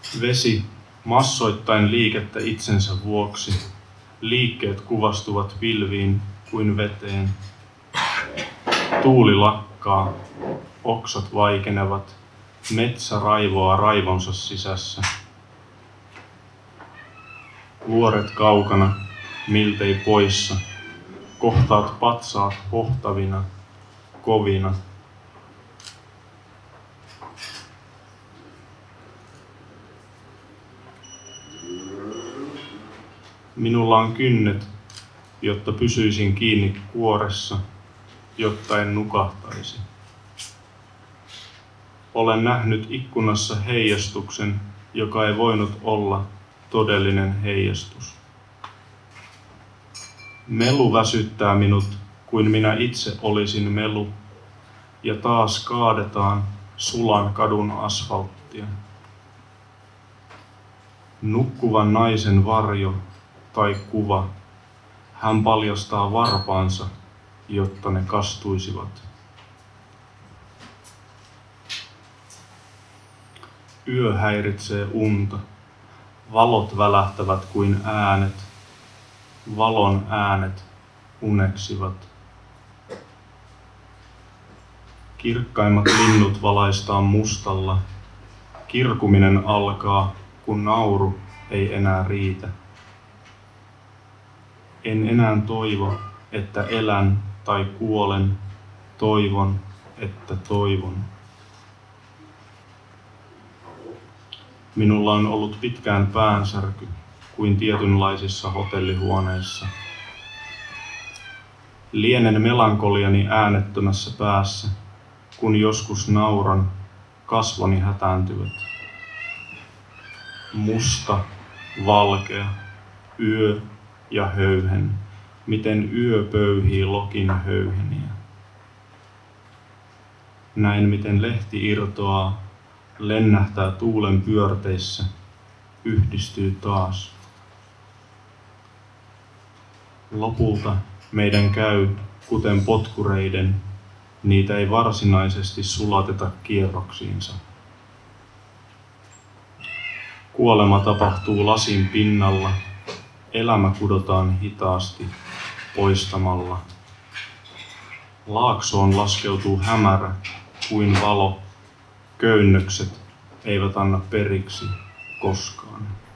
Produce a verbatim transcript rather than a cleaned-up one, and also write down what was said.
Vesi massoittain liikettä itsensä vuoksi. Liikkeet kuvastuvat pilviin kuin veteen. Tuuli lakkaa, oksat vaikenevat, metsä raivoaa raivonsa sisässä. Vuoret kaukana, miltei poissa, kohtaat patsaat hohtavina, kovina. Minulla on kynnet, jotta pysyisin kiinni kuoressa, jotta en nukahtaisi. Olen nähnyt ikkunassa heijastuksen, joka ei voinut olla todellinen heijastus. Melu väsyttää minut, kuin minä itse olisin melu, ja taas kaadetaan sulan kadun asfalttia. Nukkuvan naisen varjo tai kuva, hän paljastaa varpaansa, jotta ne kastuisivat. Yö häiritsee unta, valot välähtävät kuin äänet, valon äänet uneksivat. Kirkkaimmat linnut valaistaan mustalla, kirkuminen alkaa, kun nauru ei enää riitä. En enää toivo, että elän tai kuolen, toivon, että toivon. Minulla on ollut pitkään päänsärky kuin tietynlaisissa hotellihuoneissa. Lienen melankoliani äänettömässä päässä, kun joskus nauran, kasvoni hätääntyvät. Musta, valkea, yö ja höyhen, miten yö pöyhii lokin höyheniä. Näin miten lehti irtoaa, lennähtää tuulen pyörteissä, yhdistyy taas. Lopulta meidän käy, kuten potkureiden, niitä ei varsinaisesti sulateta kierroksiinsa. Kuolema tapahtuu lasin pinnalla, elämä kudotaan hitaasti poistamalla. Laaksoon laskeutuu hämärä kuin valo, köynnökset eivät anna periksi koskaan.